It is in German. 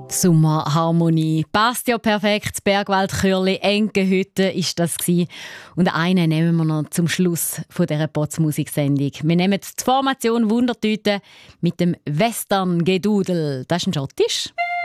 Sommerharmonie. Passt ja perfekt. Das Bergwald-Chörli Enkenhütte ist das gewesen. Und einen nehmen wir noch zum Schluss von dieser Potsmusik-Sendung. Wir nehmen die Formation Wundertüte mit dem Western-Gedudel. Das ist ein Schottisch.